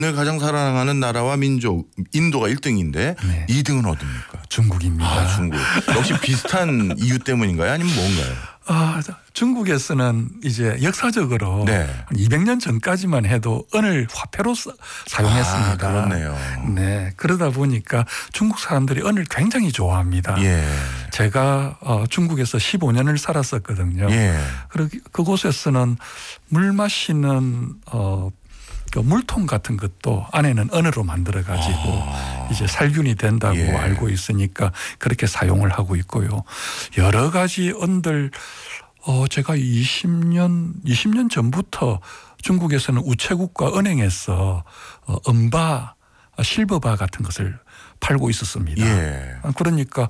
을 가장 사랑하는 나라와 민족 인도가 1등인데 네. 2등은 어딥니까? 중국입니다. 아, 중국. 역시 비슷한 이유 때문인가요? 아니면 뭔가요? 중국에서는 이제 역사적으로 네. 한 200년 전까지만 해도 은을 화폐로 사용했습니다. 그렇네요. 네. 그러다 보니까 중국 사람들이 은을 굉장히 좋아합니다. 예. 제가 중국에서 15년을 살았었거든요. 예. 그곳에서는 물 마시는 그 물통 같은 것도 안에는 은으로 만들어 가지고 이제 살균이 된다고 예. 알고 있으니까 그렇게 사용을 하고 있고요. 여러 가지 은들 제가 20년 전부터 중국에서는 우체국과 은행에서 은바, 실버바 같은 것을 팔고 있었습니다. 예. 그러니까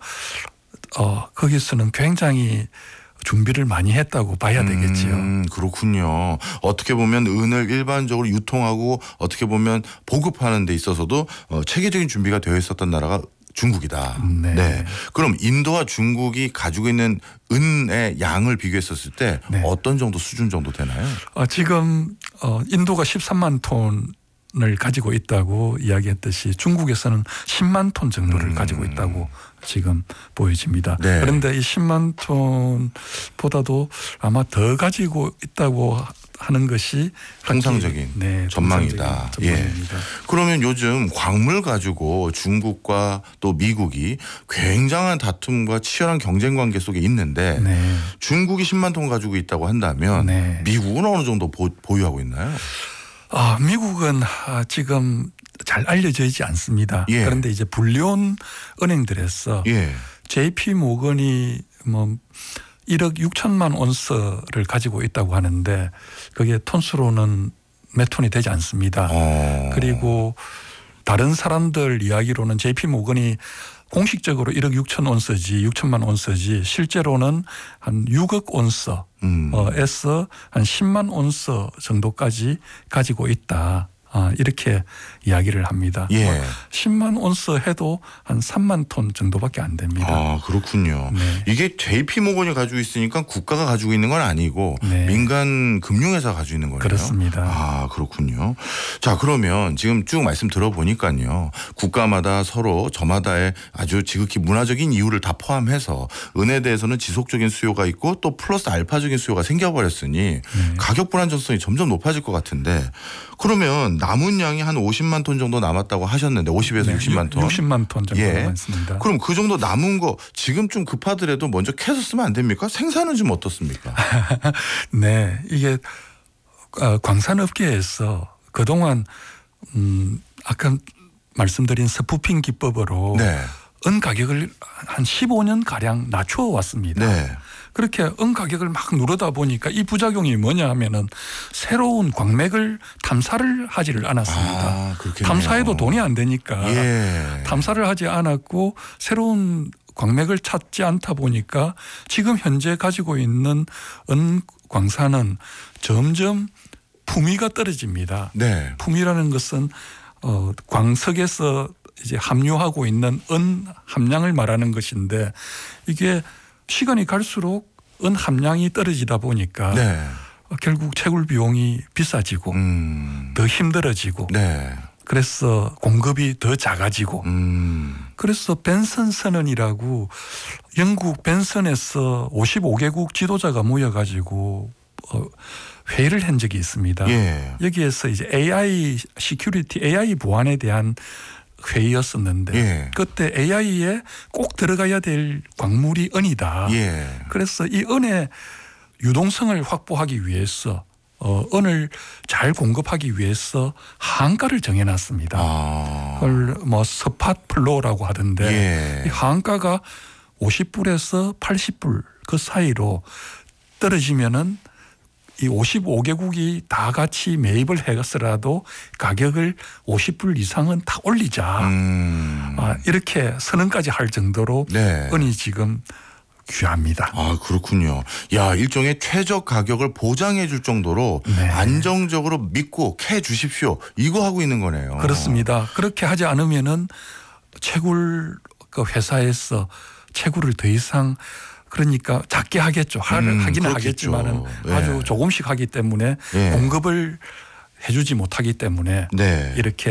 거기서는 굉장히 준비를 많이 했다고 봐야 되겠지요. 그렇군요. 어떻게 보면 은을 일반적으로 유통하고 어떻게 보면 보급하는 데 있어서도 체계적인 준비가 되어 있었던 나라가 중국이다. 네. 그럼 인도와 중국이 가지고 있는 은의 양을 비교했었을 때 네. 어떤 정도 수준 정도 되나요? 지금 인도가 13만 톤을 가지고 있다고 이야기했듯이 중국에서는 10만 톤 정도를 가지고 있다고 지금 보여집니다. 네. 그런데 이 10만 톤보다도 아마 더 가지고 있다고 하는 것이 통상적인 전망이다. 전망입니다. 그러면 요즘 광물 가지고 중국과 또 미국이 굉장한 다툼과 치열한 경쟁 관계 속에 있는데 네. 중국이 10만 톤 가지고 있다고 한다면 네. 미국은 어느 정도 보유하고 있나요? 미국은 지금 잘 알려져 있지 않습니다. 예. 그런데 이제 불리온 은행들에서 예. JP 모건이 1억 6천만 온스를 가지고 있다고 하는데 그게 톤수로는 몇 톤이 되지 않습니다. 그리고 다른 사람들 이야기로는 JP 모건이 공식적으로 1억 6천 온스지 6천만 온스지 실제로는 한 6억 온스에서 한 10만 온스 정도까지 가지고 있다. 이렇게 이야기를 합니다. 예. 10만 온스 해도 한 3만 톤 정도밖에 안 됩니다. 그렇군요. 네. 이게 JP모건이 가지고 있으니까 국가가 가지고 있는 건 아니고 네. 민간 금융회사가 가지고 있는 거예요. 그렇습니다. 그렇군요. 자, 그러면 지금 쭉 말씀 들어보니까요. 국가마다 서로 저마다의 아주 지극히 문화적인 이유를 다 포함해서 은에 대해서는 지속적인 수요가 있고 또 플러스 알파적인 수요가 생겨버렸으니 가격 불안정성이 점점 높아질 것 같은데 그러면 남은 양이 한 50만 톤 정도 남았다고 하셨는데 50에서 60만 톤. 60만 톤 정도 예. 남았습니다. 그럼 그 정도 남은 거 지금 좀 급하더라도 먼저 캐서 쓰면 안 됩니까? 생산은 좀 어떻습니까? 네. 이게 광산업계에서 그동안 아까 말씀드린 스푸핑 기법으로 네. 은 가격을 한 15년 가량 낮추어 왔습니다. 네. 그렇게 은 가격을 막 누르다 보니까 이 부작용이 뭐냐 하면은 새로운 광맥을 탐사를 하지를 않았습니다. 그렇겠네요. 탐사해도 돈이 안 되니까 예. 탐사를 하지 않았고 새로운 광맥을 찾지 않다 보니까 지금 현재 가지고 있는 은 광산은 점점 품위가 떨어집니다. 네. 품위라는 것은 광석에서 이제 함유하고 있는 은 함량을 말하는 것인데 이게 시간이 갈수록 은 함량이 떨어지다 보니까 네. 결국 채굴 비용이 비싸지고 더 힘들어지고 네. 그래서 공급이 더 작아지고 그래서 벤슨 선언이라고 영국 벤슨에서 55개국 지도자가 모여가지고 회의를 한 적이 있습니다. 예. 여기에서 이제 AI 시큐리티, AI 보안에 대한 회의였었는데 예. 그때 AI에 꼭 들어가야 될 광물이 은이다. 예. 그래서 이 은의 유동성을 확보하기 위해서 은을 잘 공급하기 위해서 한가를 정해놨습니다. 그걸 스팟 플로우라고 하던데 예. 이 한가가 50불에서 80불 그 사이로 떨어지면은 이 55개국이 다 같이 매입을 해서라도 가격을 50불 이상은 다 올리자. 이렇게 선언까지 할 정도로 네. 은이 지금 귀합니다. 그렇군요. 야, 일종의 최저 가격을 보장해 줄 정도로 네. 안정적으로 믿고 캐 주십시오. 이거 하고 있는 거네요. 그렇습니다. 그렇게 하지 않으면은 채굴 그 회사에서 채굴을 더 이상 그러니까 작게 하겠죠. 하기는 그렇겠죠. 하겠지만은 네. 아주 조금씩 하기 때문에 네. 공급을 해주지 못하기 때문에 네. 이렇게